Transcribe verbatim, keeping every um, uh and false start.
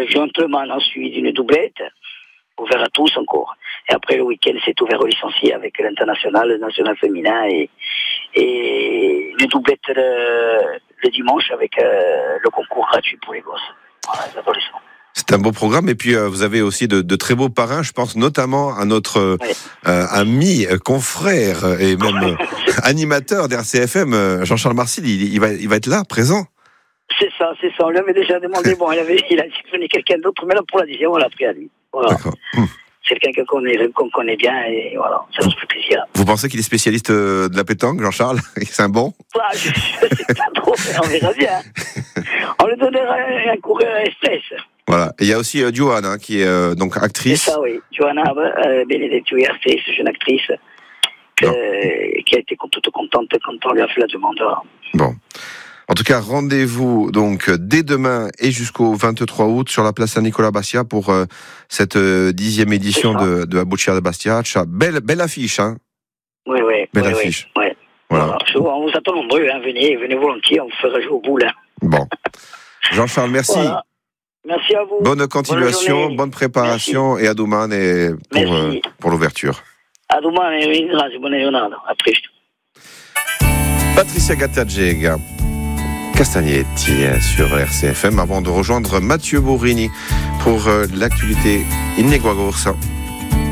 gentleman ensuite d'une doublette, ouvert à tous encore. Et après le week-end, c'est ouvert aux licenciés avec l'international, le national féminin et, et une doublette le, le dimanche avec euh, le concours gratuit pour les gosses. Voilà, les adolescents. C'est un beau programme et puis euh, vous avez aussi de, de très beaux parrains. Je pense notamment à notre ouais. euh, ami, confrère et même euh, animateur d'R C F M, Jean-Charles Marcil. Il, il, va, il va être là, présent. C'est ça, c'est ça. On lui avait déjà demandé. Bon, il, avait, il a pris quelqu'un d'autre, mais là pour la dixième, on l'a pris à lui. Voilà. D'accord. Hum. C'est quelqu'un qu'on connaît, qu'on connaît bien et voilà, ça nous fait plaisir. Vous pensez qu'il est spécialiste de la pétanque, Jean-Charles? C'est un bon? Ah, je ne sais pas trop, mais on verra bien. On lui donnera un, un cours à S T S. Voilà. Et il y a aussi euh, Johanna, hein, qui est euh, donc actrice. C'est ça, oui. Johanna euh, Benedetto, actrice, jeune actrice, que, qui a été toute contente quand on lui a fait la demande. Bon. En tout cas, rendez-vous donc dès demain et jusqu'au vingt-trois août sur la place Saint-Nicolas Bastia pour euh, cette euh, dixième édition de, de la Buccia de Bastia. Belle, belle affiche, hein? Oui, oui. Belle oui, affiche. Oui, oui. Voilà. Voilà. On vous attend nombreux, hein. Venez, venez volontiers, on vous fera jouer au bout, là. Bon. Jean-Charles, merci. Voilà. Merci à vous. Bonne continuation, bonne, bonne préparation merci. Et à demain et pour, euh, pour l'ouverture. A domani, ringrazio, buona giornata. A presto. Patricia Gattagega, Castagnetti sur R C F M avant de rejoindre Mathieu Bourrini pour euh, l'actualité Inneguagorsa.